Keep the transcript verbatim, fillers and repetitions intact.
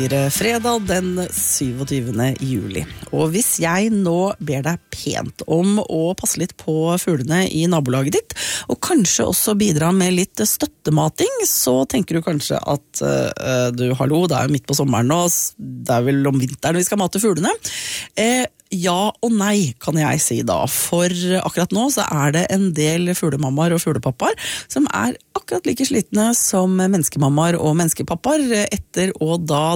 Fredag den syvogtyvende juli. Og hvis jeg nå ber deg pent om å passe litt på fuglene i nabolaget ditt, og kanskje også bidra med litt støttemating, så tenker du kanskje at uh, du, hallo, det er jo midt på sommeren nå, det er vel om vinteren vi skal mate fuglene. Eh, Ja og nei, kan jeg si da, for akkurat nå så er det en del fuglemammaer og fuglepappaer som er akkurat like slitne som menneskemammaer og menneskepappaer etter å da